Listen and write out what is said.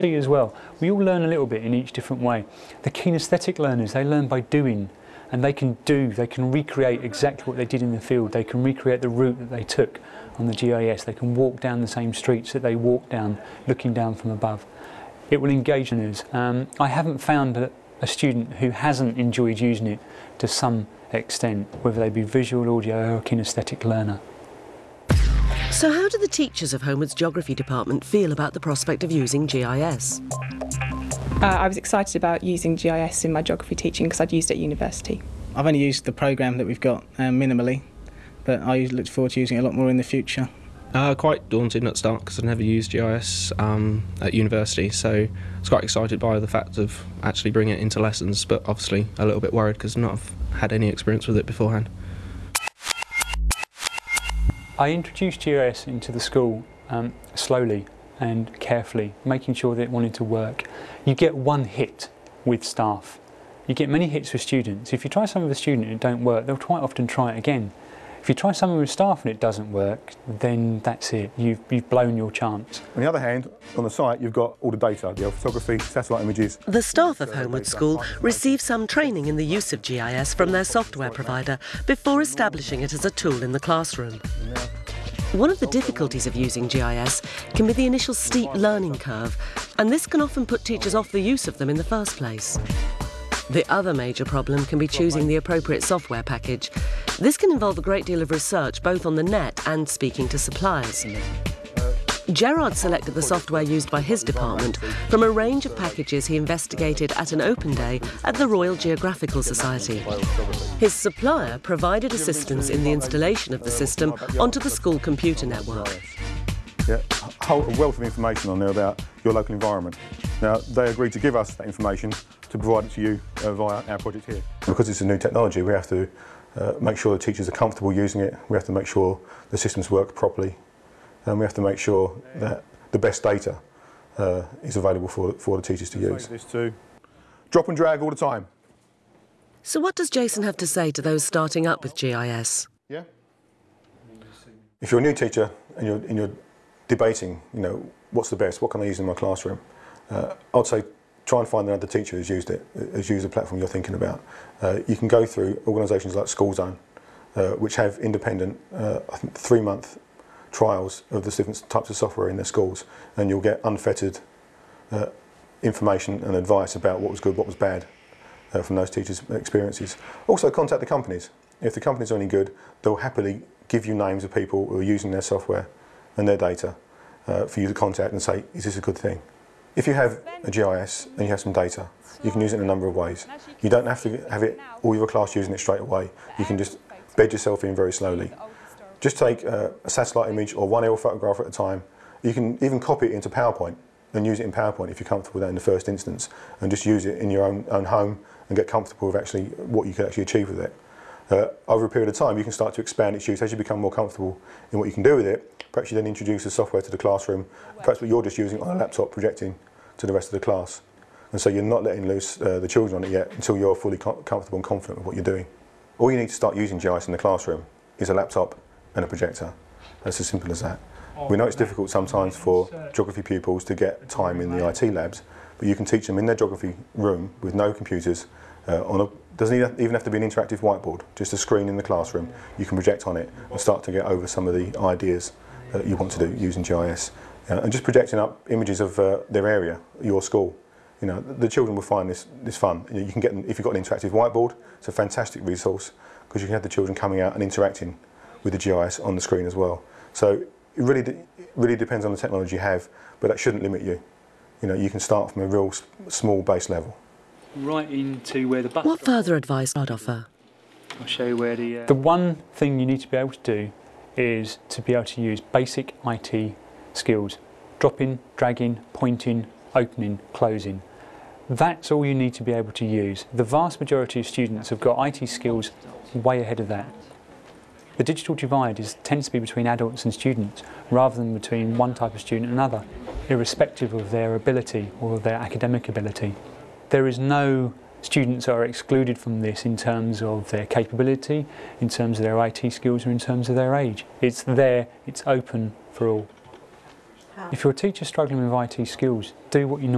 As well, we all learn a little bit in each different way. The kinesthetic learners, they learn by doing, and they can recreate exactly what they did in the field. They can recreate the route that they took on the GIS. They can walk down the same streets that they walked down, looking down from above. It will engage learners. I haven't found a student who hasn't enjoyed using it to some extent, whether they be visual, audio, or kinesthetic learner. So how do the teachers of Homewood's Geography department feel about the prospect of using GIS? I was excited about using GIS in my geography teaching because I'd used it at university. I've only used the programme that we've got minimally, but I look forward to using it a lot more in the future. Quite daunting at the start because I'd never used GIS at university, so I was quite excited by the fact of actually bringing it into lessons, but obviously a little bit worried because I've not had any experience with it beforehand. I introduced GIS into the school slowly and carefully, making sure that it wanted to work. You get one hit with staff. You get many hits with students. If you try something with a student and it don't work, they'll quite often try it again. If you try something with staff and it doesn't work, then that's it. You've blown your chance. On the other hand, on the site you've got all the data, the photography, satellite images. The staff of Homewood School receive some training in the use of GIS from their software provider before establishing it as a tool in the classroom. One of the difficulties of using GIS can be the initial steep learning curve, and this can often put teachers off the use of them in the first place. The other major problem can be choosing the appropriate software package. This can involve a great deal of research both on the net and speaking to suppliers. Gerard selected the software used by his department from a range of packages he investigated at an open day at the Royal Geographical Society. His supplier provided assistance in the installation of the system onto the school computer network. Yeah, a whole wealth of information on there about your local environment. Now, they agreed to give us that information to provide it to you via our project here. Because it's a new technology, we have to make sure the teachers are comfortable using it, we have to make sure the systems work properly, and we have to make sure that the best data is available for the teachers to use. This too. Drop and drag all the time. So what does Jason have to say to those starting up with GIS? Yeah. If you're a new teacher and you're debating, what's the best, what can I use in my classroom? I'd say try and find another teacher who's used it, who's used the platform you're thinking about. You can go through organisations like School Zone, which have independent, I think 3-month trials of the different types of software in their schools, and you'll get unfettered information and advice about what was good, what was bad from those teachers' experiences. Also contact the companies. If the companies are any good, they'll happily give you names of people who are using their software and their data for you to contact and say, is this a good thing? If you have a GIS and you have some data, you can use it in a number of ways. You don't have to have all your class using it straight away. You can just bed yourself in very slowly. Just take a satellite image or one aerial photograph at a time. You can even copy it into PowerPoint and use it in PowerPoint if you're comfortable with that in the first instance, and just use it in your own home and get comfortable with actually what you can actually achieve with it. Over a period of time, you can start to expand its use as you become more comfortable in what you can do with it. Perhaps you then introduce the software to the classroom, perhaps you're just using it on a laptop projecting to the rest of the class. And so you're not letting loose the children on it yet until you're fully comfortable and confident with what you're doing. All you need to start using GIS in the classroom is a laptop and a projector. That's as simple as that. We know it's difficult sometimes for geography pupils to get time in the IT labs, but you can teach them in their geography room with no computers, doesn't even have to be an interactive whiteboard, just a screen in the classroom. You can project on it and start to get over some of the ideas that you want to do using GIS. And just projecting up images of their area, your school. The children will find this fun. You can get them, if you've got an interactive whiteboard, it's a fantastic resource because you can have the children coming out and interacting with the GIS on the screen as well. So it really depends on the technology you have, but that shouldn't limit you. You can start from a real small base level. Right into where the bus. What further advice I'd offer? I'll show you where the one thing you need to be able to do is to be able to use basic IT skills. Dropping, dragging, pointing, opening, closing. That's all you need to be able to use. The vast majority of students have got IT skills way ahead of that. The digital divide tends to be between adults and students rather than between one type of student and another, irrespective of their ability or their academic ability. There is no students that are excluded from this in terms of their capability, in terms of their IT skills, or in terms of their age. It's there, it's open for all. If you're a teacher struggling with IT skills, do what you normally